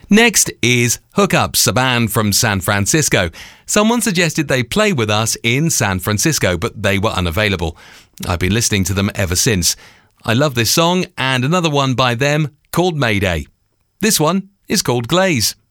Next is Hookups, a band from San Francisco. Someone suggested they play with us in San Francisco, but they were unavailable. I've been listening to them ever since. I love this song and another one by them called Mayday. This one is called Glaze.